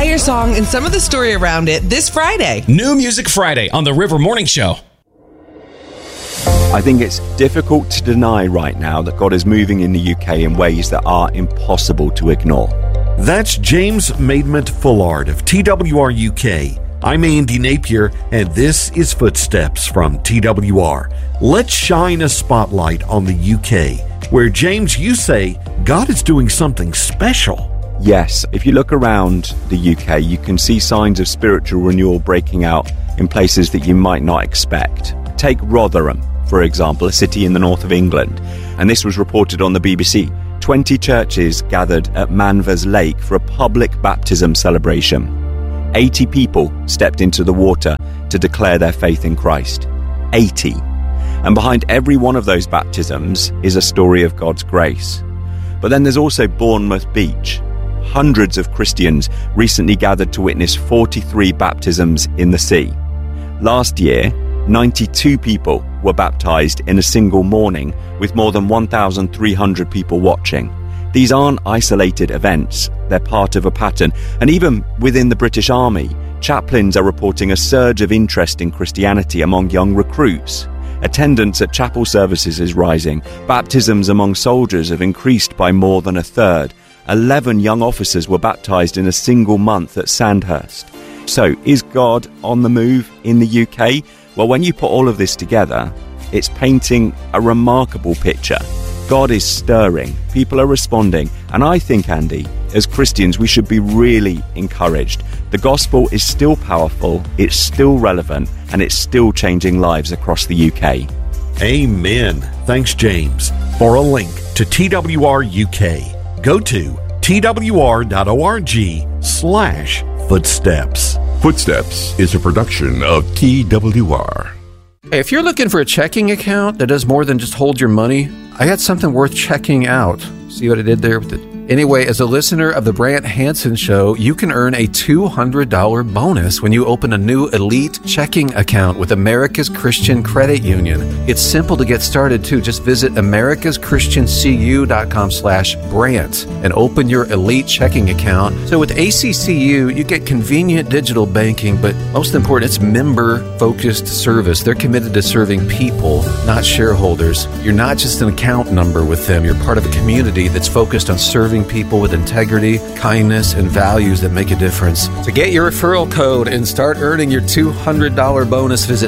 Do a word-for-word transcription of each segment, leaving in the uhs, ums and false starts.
entire song and some of the story around it this Friday. New Music Friday on the River Morning Show. I think it's difficult to deny right now that God is moving in the U K in ways that are impossible to ignore. That's James Maidment Fullard of T W R U K. I'm Andy Napier, and this is Footsteps from T W R. Let's shine a spotlight on the U K, where, James, you say God is doing something special. Yes, if you look around the U K, you can see signs of spiritual renewal breaking out in places that you might not expect. Take Rotherham, for example, a city in the north of England, and this was reported on the B B C. twenty churches gathered at Manvers Lake for a public baptism celebration. eighty people stepped into the water to declare their faith in Christ. eighty. And behind every one of those baptisms is a story of God's grace. But then there's also Bournemouth Beach. Hundreds of Christians recently gathered to witness forty-three baptisms in the sea. Last year, ninety-two people were baptized in a single morning, with more than one thousand three hundred people watching. These aren't isolated events, they're part of a pattern. And even within the British Army, chaplains are reporting a surge of interest in Christianity among young recruits. Attendance at chapel services is rising. Baptisms among soldiers have increased by more than a third. Eleven young officers were baptized in a single month at Sandhurst. So, is God on the move in the U K? Well, when you put all of this together, it's painting a remarkable picture. God is stirring, people are responding, and I think, Andy, as Christians, we should be really encouraged. The gospel is still powerful, it's still relevant, and it's still changing lives across the U K. Amen. Thanks, James. For a link to T W R U K, go to twr.org slash footsteps. Footsteps is a production of T W R. If you're looking for a checking account that does more than just hold your money, I got something worth checking out. See what I did there with it? Anyway, as a listener of the Brant Hansen Show, you can earn a two hundred dollars bonus when you open a new Elite checking account with America's Christian Credit Union. It's simple to get started, too. Just visit americaschristiancu.com slash Brant and open your Elite checking account. So with A C C U, you get convenient digital banking, but most important, it's member-focused service. They're committed to serving people, not shareholders. You're not just an account number with them. You're part of a community that's focused on serving people with integrity, kindness, and values that make a difference. To get your referral code and start earning your two hundred dollars bonus, visit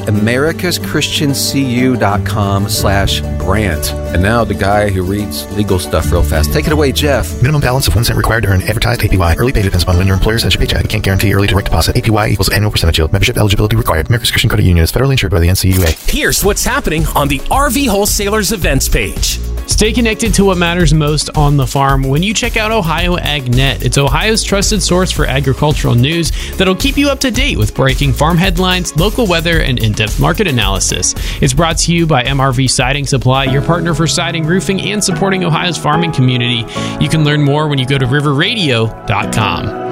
americaschristiancu.com slash Brant. And now the guy who reads legal stuff real fast. Take it away, Jeff. Minimum balance of one cent required to earn advertised A P Y. Early pay depends upon when your employer sends your paycheck. You can't guarantee early direct deposit. A P Y equals annual percentage yield. Membership eligibility required. America's Christian Credit Union is federally insured by the N C U A. Here's what's happening on the R V Wholesalers events page. Stay connected to what matters most on the farm when you check out Ohio AgNet. It's Ohio's trusted source for agricultural news that'll keep you up to date with breaking farm headlines, local weather, and in-depth market analysis. It's brought to you by M R V Siding Supply, your partner for siding, roofing, and supporting Ohio's farming community. You can learn more when you go to river radio dot com.